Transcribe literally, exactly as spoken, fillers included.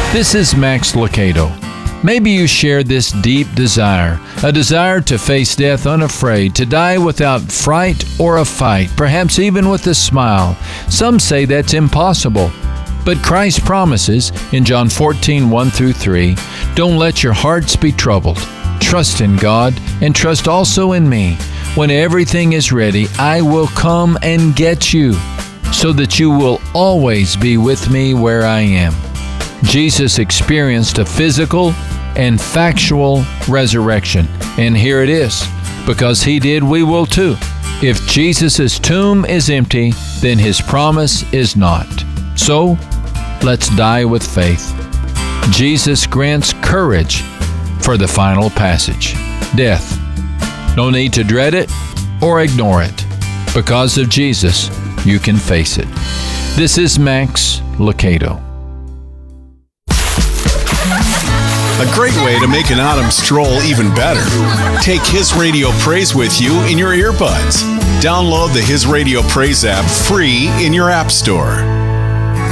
This is Max Lucado. Maybe you share this deep desire, a desire to face death unafraid, to die without fright or a fight, perhaps even with a smile. Some say that's impossible. But Christ promises in John fourteen, one through three, don't let your hearts be troubled. Trust in God and trust also in me. When everything is ready, I will come and get you, so that you will always be with me where I am. Jesus experienced a physical and factual resurrection. And here it is. Because he did, we will too. If Jesus' tomb is empty, then his promise is not. So, let's die with faith. Jesus grants courage for the final passage, death. No need to dread it or ignore it. Because of Jesus, you can face it. This is Max Lucado. A great way to make an autumn stroll even better. Take His Radio Praise with you in your earbuds. Download the His Radio Praise app free in your app store.